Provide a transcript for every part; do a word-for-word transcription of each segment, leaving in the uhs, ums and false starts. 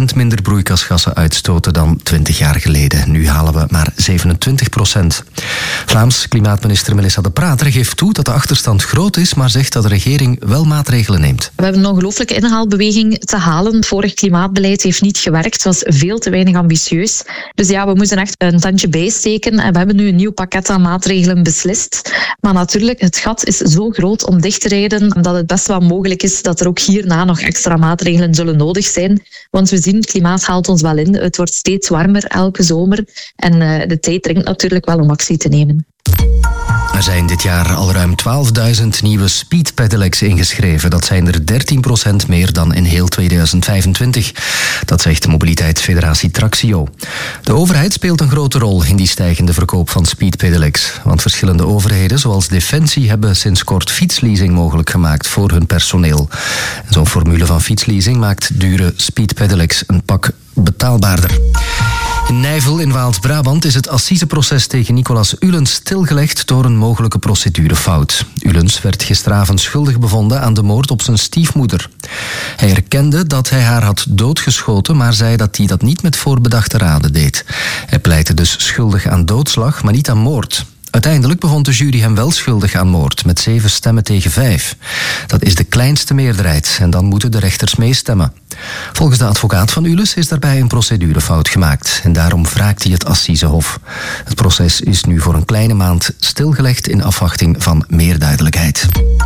procent minder broeikasgassen uitstoten dan twintig jaar geleden. Nu halen we maar zevenentwintig procent. Vlaams klimaatminister Melissa De Prater geeft toe dat de achterstand groot is, maar zegt dat de regering wel maatregelen neemt. We hebben een ongelooflijke inhaalbeweging te halen. Het vorig klimaatbeleid heeft niet gewerkt. Het was veel te weinig ambitieus. Dus ja, we moeten echt een tandje bijsteken. En we hebben nu een nieuw pakket aan maatregelen beslist. Maar natuurlijk, het gat is zo groot om dicht te rijden dat het best wel mogelijk is dat er ook hierna nog extra maatregelen zullen nodig zijn. Want we zien, het klimaat haalt ons wel in. Het wordt steeds warmer elke zomer. En uh, de tijd dringt natuurlijk wel om actie te nemen. Er zijn dit jaar al ruim twaalfduizend nieuwe speed pedelecs ingeschreven. Dat zijn er dertien procent meer dan in heel tweeduizend vijfentwintig. Dat zegt de mobiliteitsfederatie Traxio. De overheid speelt een grote rol in die stijgende verkoop van speed pedelecs. Want verschillende overheden, zoals Defensie, hebben sinds kort fietsleasing mogelijk gemaakt voor hun personeel. Zo'n formule van fietsleasing maakt dure speed pedelecs een pak betaalbaarder. In Nijvel in Waals-Brabant is het assiseproces tegen Nicolas Ullens stilgelegd door een mogelijke procedurefout. Ullens werd gisteravond schuldig bevonden aan de moord op zijn stiefmoeder. Hij erkende dat hij haar had doodgeschoten, maar zei dat hij dat niet met voorbedachte raden deed. Hij pleitte dus schuldig aan doodslag, maar niet aan moord. Uiteindelijk bevond de jury hem wel schuldig aan moord, met zeven stemmen tegen vijf. Dat is de kleinste meerderheid en dan moeten de rechters meestemmen. Volgens de advocaat van Ullens is daarbij een procedurefout gemaakt en daarom wraakt hij het Assisehof. Het proces is nu voor een kleine maand stilgelegd in afwachting van meer duidelijkheid.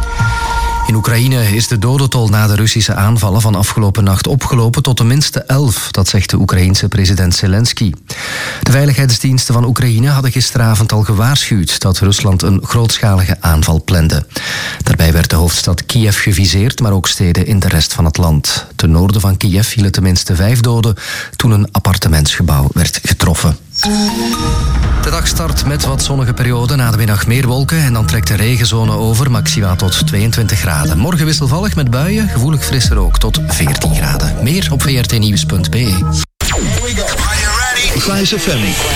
In Oekraïne is de dodentol na de Russische aanvallen van afgelopen nacht opgelopen tot tenminste elf, dat zegt de Oekraïense president Zelensky. De veiligheidsdiensten van Oekraïne hadden gisteravond al gewaarschuwd dat Rusland een grootschalige aanval plande. Daarbij werd de hoofdstad Kiev geviseerd, maar ook steden in de rest van het land. Ten noorden van Kiev vielen tenminste vijf doden toen een appartementsgebouw werd getroffen. De dag start met wat zonnige perioden, na de middag meer wolken en dan trekt de regenzone over, maximaal tot tweeëntwintig graden. Morgen wisselvallig met buien, gevoelig frisser ook tot veertien graden. Meer op v r t nieuws punt b e. Flash F M.